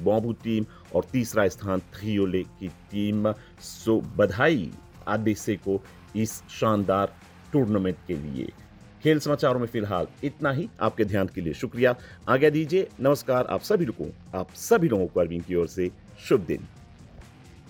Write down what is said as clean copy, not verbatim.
Bamboo team और तीसरा स्थान थ्रियोले की टीम। सो बधाई आरडीसी को इस शानदार टूर्नामेंट के लिए। खेल समाचारों में फिलहाल इतना ही। आपके ध्यान के लिए शुक्रिया। आज्ञा दीजिए। नमस्कार। आप सभी लोगों को अरविंद की ओर से शुभ दिन।